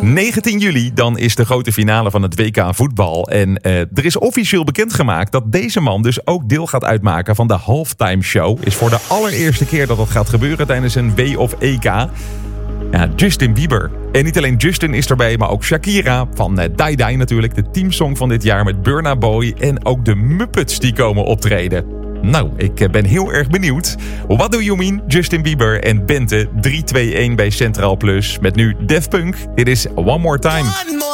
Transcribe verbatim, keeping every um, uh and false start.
negentien juli, dan is de grote finale van het W K voetbal. En uh, er is officieel bekendgemaakt dat deze man dus ook deel gaat uitmaken van de halftime show. Is voor de allereerste keer dat dat gaat gebeuren tijdens een W of E K. Ja, Justin Bieber. En niet alleen Justin is erbij, maar ook Shakira van uh, Die Die natuurlijk. De teamsong van dit jaar met Burna Boy. En ook de Muppets die komen optreden. Nou, ik ben heel erg benieuwd. What do you mean? Justin Bieber en Bente drie twee een bij Centraal Plus. Met nu Daft Punk. Dit is One More Time.